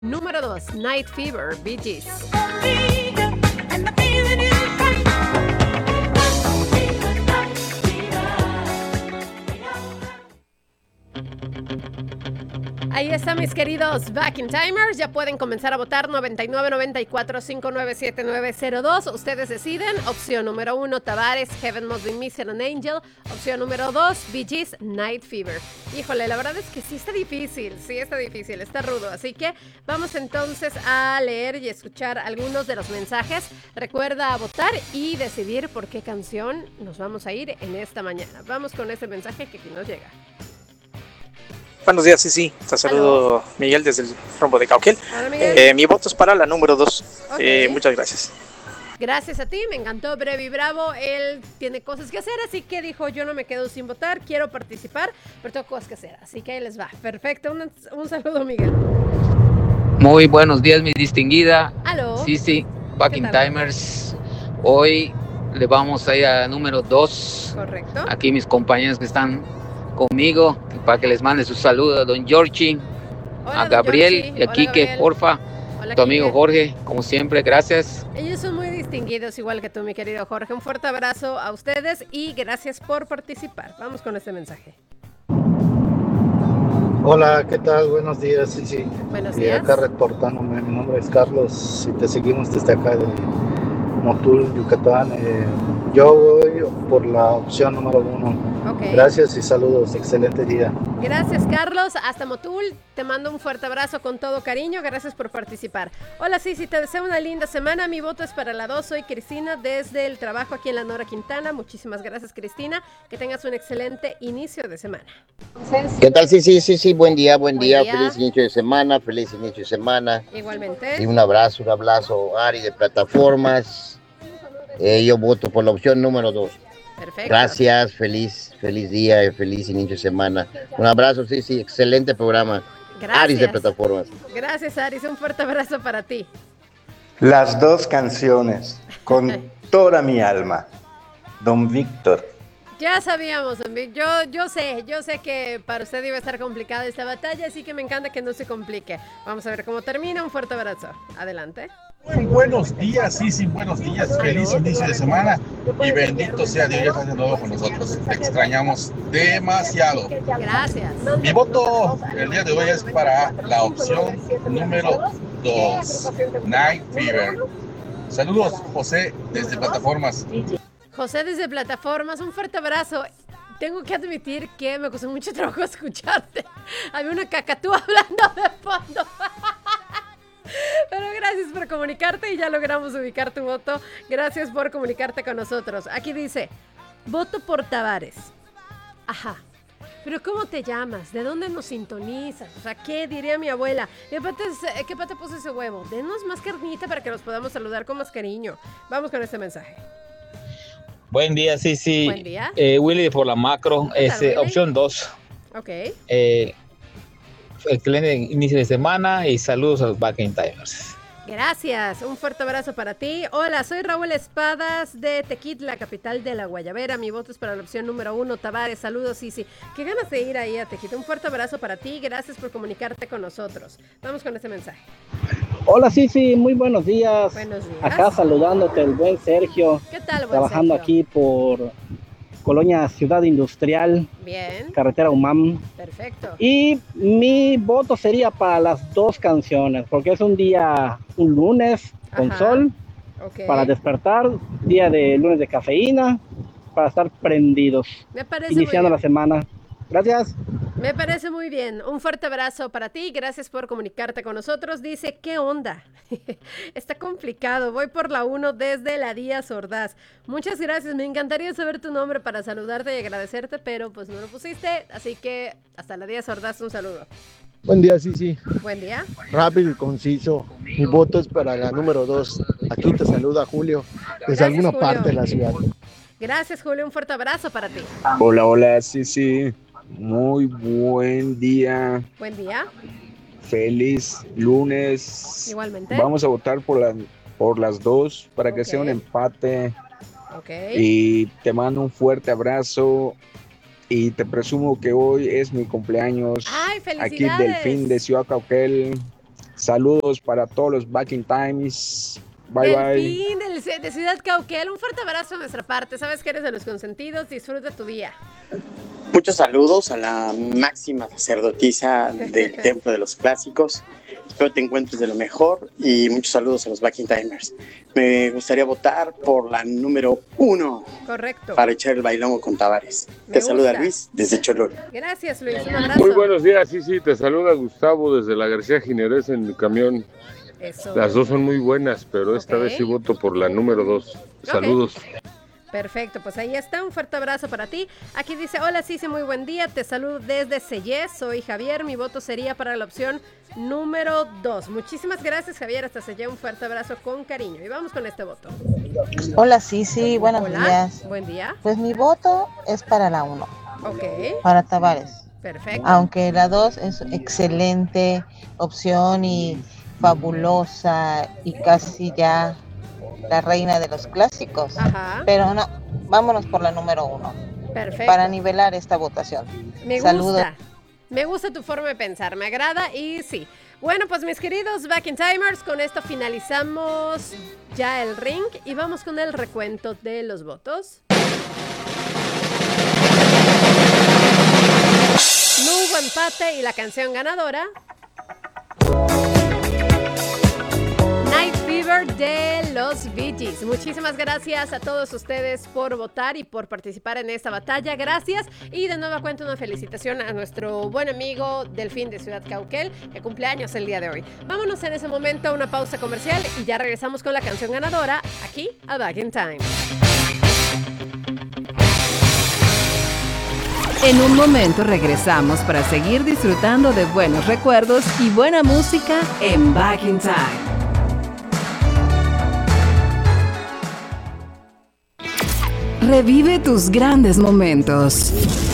Número 2, Night Fever, Bee Gees. Ahí está, mis queridos Back in Timers. Ya pueden comenzar a votar. 9994-597-902. Ustedes deciden. Opción número 1, Tavares, Heaven Must Be Missing an Angel. Opción número 2, Bee Gees, Night Fever. Híjole, la verdad es que sí está difícil, está rudo. Así que vamos entonces a leer y escuchar algunos de los mensajes. Recuerda votar y decidir por qué canción nos vamos a ir en esta mañana. Vamos con este mensaje que aquí nos llega. Buenos días, sí. Te saludo, Aló. Miguel, desde el Rombo de Cauquel. Hola, Miguel. Mi voto es para la número 2. Okay. Muchas gracias. Gracias a ti, me encantó Brevi Bravo. Él tiene cosas que hacer, así que dijo, yo no me quedo sin votar, quiero participar, pero tengo cosas que hacer, así que ahí les va. Perfecto, un saludo, Miguel. Muy buenos días, mi distinguida. Aló. Sí, Back in Timers. Hoy le vamos a ir a número 2. Correcto. Aquí mis compañeros que están conmigo, para que les mande su saludo a don Georgie, Hola, a Gabriel Georgie. y a Quique, Gabriel. porfa. Hola, Tu amigo Quique. Jorge, como siempre, gracias. Ellos son muy distinguidos, igual que tú, mi querido Jorge. Un fuerte abrazo a ustedes y gracias por participar. Vamos con este mensaje. Hola, ¿qué tal? Buenos días, sí. Buenos Y días. acá reportándome, mi nombre es Carlos, y te seguimos desde acá de Motul, Yucatán. Yo voy por la opción número 1. Okay. Gracias y saludos, excelente día. Gracias, Carlos. Hasta Motul. Te mando un fuerte abrazo con todo cariño. Gracias por participar. Hola, sí, te deseo una linda semana. Mi voto es para la 2. Soy Cristina desde el trabajo aquí en la Nora Quintana. Muchísimas gracias, Cristina. Que tengas un excelente inicio de semana. ¿Qué tal? Sí. Buen día. Buen día. Feliz inicio de semana. Igualmente. Y un abrazo, Ari de Plataformas. Yo voto por la opción número 2. Perfecto. Gracias, feliz día y feliz inicio de semana. Un abrazo, sí, excelente programa. Gracias. Aris de Plataformas. Gracias, Aris. Un fuerte abrazo para ti. Las dos canciones, con toda mi alma. Don Víctor. Ya sabíamos, Envic. Yo sé que para usted iba a estar complicada esta batalla, así que me encanta que no se complique. Vamos a ver cómo termina. Un fuerte abrazo. Adelante. Muy buenos días, sí, buenos días, feliz inicio de semana y bendito sea Dios, ya estás de nuevo con nosotros, te extrañamos demasiado. Gracias. Mi voto el día de hoy es para la opción número 2, Night Fever. Saludos, José, desde Plataformas. José desde Plataformas, un fuerte abrazo. Tengo que admitir que me costó mucho trabajo escucharte. Había una cacatúa hablando de fondo. Pero gracias por comunicarte y ya logramos ubicar tu voto. Gracias por comunicarte con nosotros. Aquí dice, voto por Tavares. Ajá. Pero ¿cómo te llamas? ¿De dónde nos sintonizas? O sea, ¿qué diría mi abuela? ¿Qué pata puso ese huevo? Denos más carnita para que los podamos saludar con más cariño. Vamos con este mensaje. Buen día, sí. Buen día. Willy por la macro, ¿Qué tal, Willy? opción 2. Ok. Excelente inicio de semana y saludos a los Back in Timers. Gracias, un fuerte abrazo para ti. Hola, soy Raúl Espadas de Tequitla, capital de la Guayabera. Mi voto es para la opción número 1, Tavares. Saludos, Sisi. Qué ganas de ir ahí a Tequitla. Un fuerte abrazo para ti. Gracias por comunicarte con nosotros. Vamos con este mensaje. Hola, Sisi, muy buenos días. Buenos días. Acá saludándote el buen Sergio. ¿Qué tal, buen Trabajando Sergio? aquí por Colonia Ciudad Industrial, Bien, carretera UMAM. perfecto. Y mi voto sería para las dos canciones, porque es un lunes con Ajá. sol, Ok. para despertar, día de lunes de cafeína, para estar prendidos, Me parece iniciando muy la semana. Gracias. Me parece muy bien. Un fuerte abrazo para ti. Gracias por comunicarte con nosotros. Dice, ¿qué onda? Está complicado. Voy por la 1 desde la Díaz Ordaz. Muchas gracias. Me encantaría saber tu nombre para saludarte y agradecerte, pero pues no lo pusiste. Así que hasta la Díaz Ordaz, un saludo. Buen día, sí. Buen día. Rápido y conciso. Mi voto es para la número 2. Aquí te saluda Julio, desde Gracias, alguna Julio. parte de la ciudad. Gracias, Julio. Un fuerte abrazo para ti. Hola, sí. Muy buen día. Buen día. Feliz lunes. Igualmente. Vamos a votar por las dos para que sea un empate. Ok. Y te mando un fuerte abrazo. Y te presumo que hoy es mi cumpleaños. ¡Ay, Aquí felicidades! Delfín de Ciudad Cauquel. Saludos para todos los Back in Times. Bye, bye. Delfín de Ciudad Cauquel, un fuerte abrazo de nuestra parte. Sabes que eres de los consentidos, disfruta tu día. Muchos saludos a la máxima sacerdotisa del Templo de los Clásicos. Espero te encuentres de lo mejor y muchos saludos a los Back in Timers. Me gustaría votar por la número 1. Correcto. Para echar el bailongo con Tavares. Te saluda Luis desde Cholula. Gracias, Luis. Un abrazo. Muy buenos días, sí, te saluda Gustavo desde la García Ginerés en mi camión. Eso. Las dos son muy buenas, pero esta vez sí voto por la número 2. Saludos. Perfecto, pues ahí está, un fuerte abrazo para ti. Aquí dice, hola Cici, muy buen día, te saludo desde Sellés, soy Javier, mi voto sería para la opción número 2. Muchísimas gracias, Javier, hasta Sellés, un fuerte abrazo con cariño. Y vamos con este voto. Hola Cici, buenos días. Buen día. Pues mi voto es para la 1. Ok. Para Tavares. Perfecto. Aunque la 2 es excelente opción y fabulosa y casi ya la reina de los clásicos. Ajá. Pero no, vámonos por la número 1. Perfecto. Para nivelar esta votación. Saludos. Me gusta tu forma de pensar, me agrada y sí. Bueno, pues mis queridos Back in Timers, con esto finalizamos ya el ring y vamos con el recuento de los votos. No hubo empate y la canción ganadora, Night Fever de los Bee Gees. Muchísimas gracias a todos ustedes por votar y por participar en esta batalla. Gracias. Y de nueva cuenta una felicitación a nuestro buen amigo Delfín de Ciudad Cauquel, que cumple años el día de hoy. Vámonos en ese momento a una pausa comercial y ya regresamos con la canción ganadora aquí a Back in Time. En un momento regresamos para seguir disfrutando de buenos recuerdos y buena música en Back in Time. Revive tus grandes momentos.